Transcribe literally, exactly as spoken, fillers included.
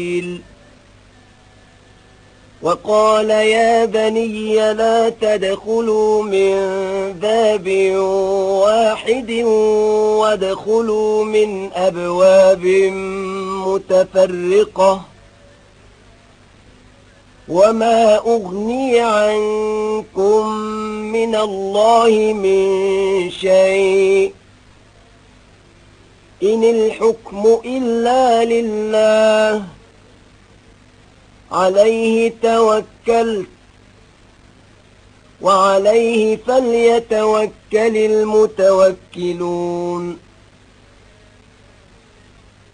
وقال يا بني لا تدخلوا من باب واحد وادخلوا من أبواب متفرقة وما أغني عنكم من الله من شيء إن الحكم إلا لله عليه توكلت وعليه فليتوكل المتوكلون